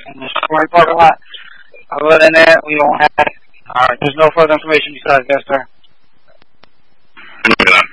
in the Chipotle parking lot. Other than that, we don't have. There's no further information besides that, sir. Look at that.